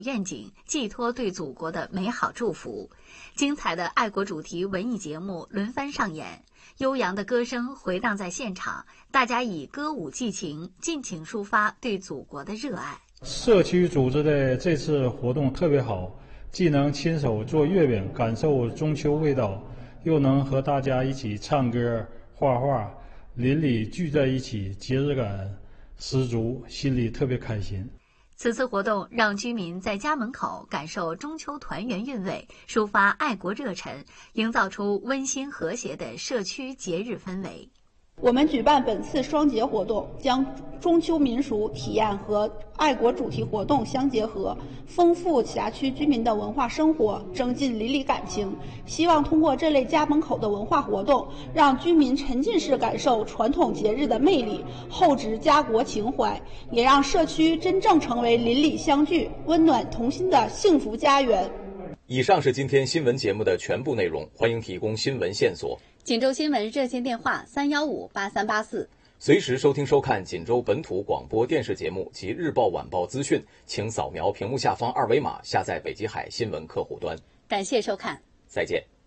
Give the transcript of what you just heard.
愿景，寄托对祖国的美好祝福。精彩的爱国主题文艺节目轮番上演，悠扬的歌声回荡在现场，大家以歌舞寄情，尽情抒发对祖国的热爱。 社区组织的这次活动特别好，既能亲手做月饼，感受中秋味道，又能和大家一起唱歌、画画，邻里聚在一起，节日感十足，心里特别开心。 此次活动让居民在家门口感受中秋团圆韵味，抒发爱国热忱，营造出温馨和谐的社区节日氛围。 我们举办本次双节活动，将中秋民俗体验和爱国主题活动相结合，丰富辖区居民的文化生活，增进邻里感情。希望通过这类家门口的文化活动，让居民沉浸式感受传统节日的魅力，厚植家国情怀，也让社区真正成为邻里相聚、温暖同心的幸福家园。 以上是今天新闻节目的全部内容，欢迎提供新闻线索。 锦州新闻热线电话3158384， 随时收听收看锦州本土广播电视节目及日报晚报资讯，请扫描屏幕下方二维码下载北极海新闻客户端。 感谢收看， 再见。